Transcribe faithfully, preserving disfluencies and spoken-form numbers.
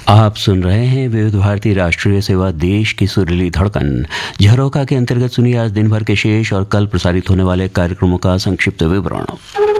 आप सुन रहे हैं विविध भारती राष्ट्रीय सेवा, देश की सुरीली धड़कन। झरोखा के अंतर्गत सुनिए आज दिन भर के शेष और कल प्रसारित होने वाले कार्यक्रमों का संक्षिप्त विवरण।